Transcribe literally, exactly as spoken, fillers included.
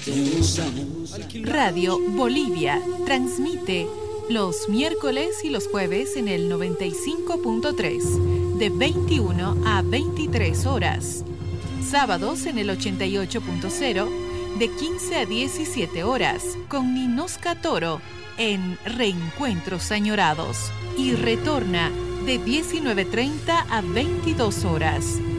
Radio Bolivia transmite los miércoles y los jueves en el noventa y cinco punto tres, de veintiuna a veintitrés horas. Sábados en el ochenta y ocho punto cero, de quince a diecisiete horas, con Ninosca Toro en Reencuentros Añorados. Y retorna de diecinueve treinta a veintidós horas.